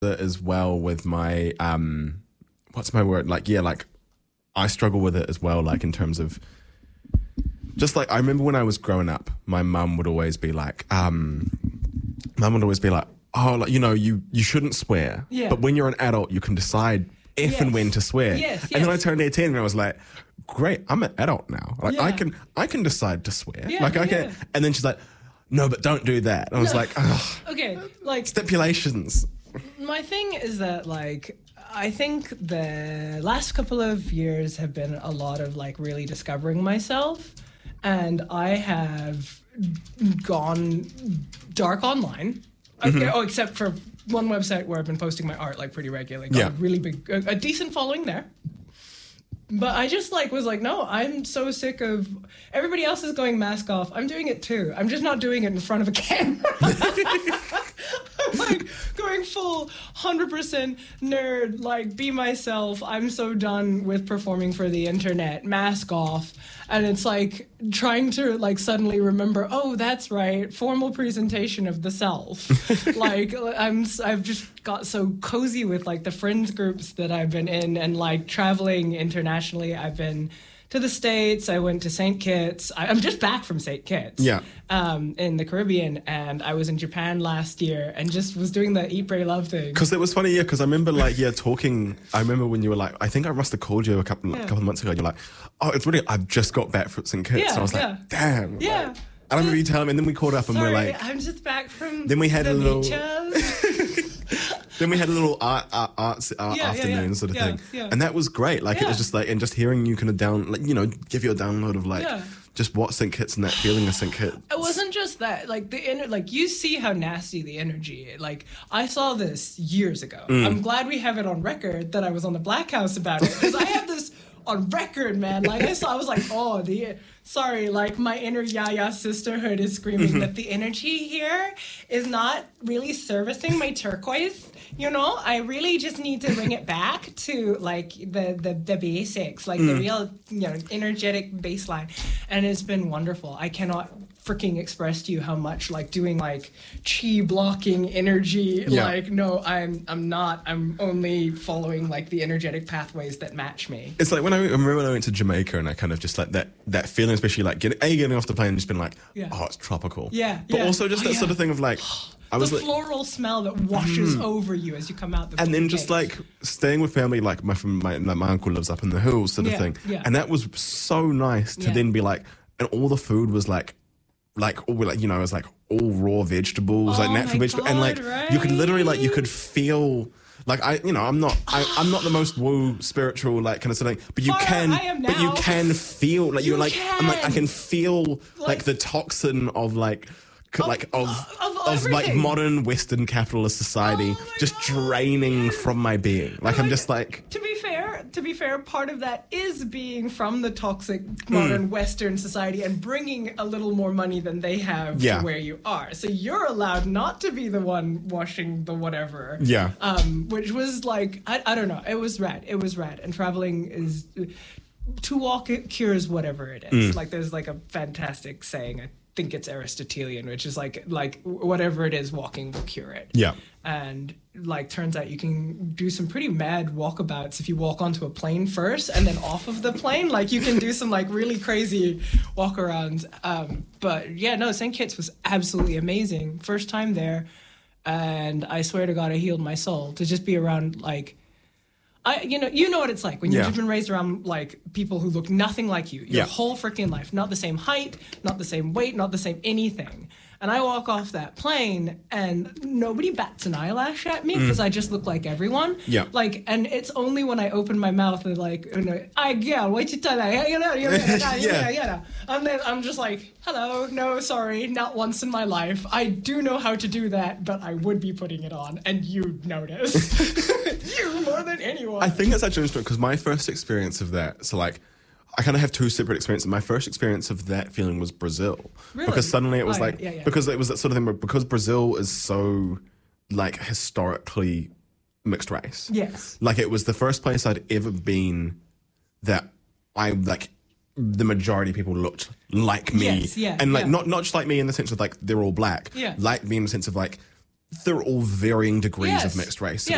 as well with my what's my word? Like, yeah, like I struggle with it as well, like in terms of just like I remember when I was growing up, my mum would always be like, oh, like, you know, you shouldn't swear. Yeah. But when you're an adult, you can decide if and when to swear. Yes, and then I yes. turned 18 and I was like, great, I'm an adult now. Like Yeah. I can decide to swear. Yeah, like I yeah. can. And then she's like, no, but don't do that. And I was like, oh, Okay, like stipulations. my thing is that like I think the last couple of years have been a lot of like really discovering myself, and I have gone dark online. Okay, oh, except for one website where I've been posting my art like pretty regularly. Got Yeah. a really big, a decent following there. But I just like was like, no, I'm so sick of everybody else is going mask off. I'm doing it too. I'm just not doing it in front of a camera. I'm like going full 100% nerd, like be myself. I'm so done with performing for the internet, mask off. And it's like trying to like suddenly remember, oh, that's right, formal presentation of the self. Like I've just got so cozy with like the friends groups that I've been in and like traveling internationally. I've been to the States. I went to St. Kitts. I'm just back from St. Kitts. Yeah. In the Caribbean, and I was in Japan last year and just was doing the Eat, Pray, Love thing. Because it was funny, yeah, because I remember like, yeah, talking, I remember when you were like, I think I must have called you a couple of months ago, and you're like, oh, it's really, I've just got back from St. Kitts. Yeah, and I was yeah. like, damn. Yeah. Like, I don't remember you telling me, and then we caught up and Sorry, we're like, I'm just back from then we had the a little- beaches. then we had a little art yeah, afternoon yeah. sort of Yeah, thing. yeah. And that was great. Like, it was Yeah. just like, and just hearing you kind of like, you know, give you a download of like, Yeah. just what St. Kitts and that feeling of St. Kitts. It wasn't just that, like like you see how nasty the energy. Like I saw this years ago. I'm glad we have it on record that I was on the Black House about it, because I have this on record, man. Like I was like, oh, sorry, like my inner Yaya sisterhood is screaming that the energy here is not really servicing my turquoise. You know, I really just need to bring it back to like the basics, like the real, you know, energetic baseline. And it's been wonderful. I cannot freaking express to you how much like doing like chi blocking energy. Yeah. Like, no, I'm not. I'm only following like the energetic pathways that match me. It's like when I remember when I went to Jamaica and I kind of just like that feeling, especially like getting off the plane and just been like, Yeah. oh, it's tropical. Yeah, But yeah. also just Oh, that yeah. sort of thing of like, I was The like, floral smell that washes over you as you come out the and then gates. just like staying with family, like my uncle lives up in the hills sort of Yeah, thing. yeah. And that was so nice to Yeah. then be like, and all the food was like all like, you know, it was like all raw vegetables, like Oh natural my vegetables. And like, God, you could literally like, you right? could feel, like I'm not the most woo spiritual like kind of thing, but you Far, can, I am but you now. can feel like You you're like, I'm like, I can. can feel like Like- the toxin of like, Of like like everything. modern Western capitalist society Oh my just God, draining yes. from my being. Like I'm just like, To be fair, part of that is being from the toxic modern Western society and bringing a little more money than they have Yeah. to where you are. So you're allowed not to be the one washing the whatever. Yeah. Which was like, I don't know. It was rad. It was rad. And traveling is, to walk it cures whatever it is. Like there's like a fantastic saying, I think it's Aristotelian, which is like whatever it is, walking will cure it. yeah. And like turns out you can do some pretty mad walkabouts if you walk onto a plane first and then off of the plane. Like you can do some like really crazy walkarounds. But yeah, no, St. Kitts was absolutely amazing. First time there, and I swear to God, I healed my soul to just be around like. You know what it's like when you've Yeah. just been raised around like people who look nothing like you your Yeah. whole freaking life, not the same height, not the same weight, not the same anything. And I walk off that plane and nobody bats an eyelash at me because I just look like everyone. Yeah. Like, and it's only when I open my mouth and like, I girl, what you tell yeah. And then I'm just like, hello, no, sorry, not once in my life. I do know how to do that, but I would be putting it on, and you'd notice. You more than anyone. I think it's actually interesting because my first experience of that, so like, I kind of have two separate experiences. My first experience of that feeling was Brazil. Really? Because suddenly it was Oh, yeah, like, yeah. because it was that sort of thing where, because Brazil is so like historically mixed race. Yes. Like it was the first place I'd ever been that I like the majority of people looked like me. Yes, yeah, and like yeah. not just like me in the sense of like they're all black. Yeah. Like me in the sense of like they're all varying degrees Yes. of mixed race. Yeah,